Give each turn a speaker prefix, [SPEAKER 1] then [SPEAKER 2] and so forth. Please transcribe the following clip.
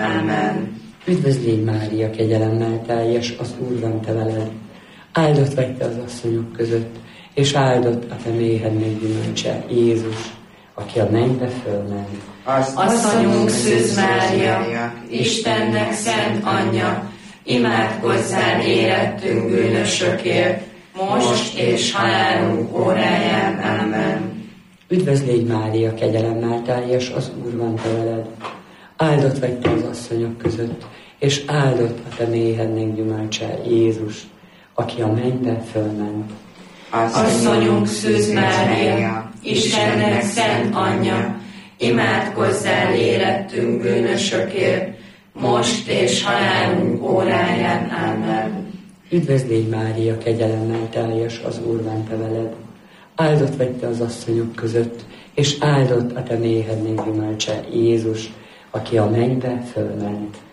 [SPEAKER 1] Amen.
[SPEAKER 2] Üdvözl légy Mária, kegyelemmel teljes, az Úr van te veled. Áldott vagy te az asszonyok között, és áldott a te méhednek gyümölcse, Jézus, aki a mennybe fölment.
[SPEAKER 1] Asszonyunk Szűz Mária, Istennek szent anyja, imádkozzál érettünk bűnösökért, most és halálunk óráján. Amen.
[SPEAKER 2] Üdvözl légy Mária, kegyelemmel teljes, az Úr van te veled. Áldott vagy te az asszonyok között, és áldott a te méhednek gyümölcse, Jézus, aki a mennybe fölment.
[SPEAKER 1] Asszonyunk Szűz Mária, Istennek szent anyja, imádkozzál érettünk bűnösökért, most és halálunk óráján. Amen.
[SPEAKER 2] Üdvözl légy Mária, kegyelemmel teljes, az Úr van te veled. Áldott vagy te az asszonyok között, és áldott a te méhednek gyümölcse, Jézus, aki a mennybe fölment.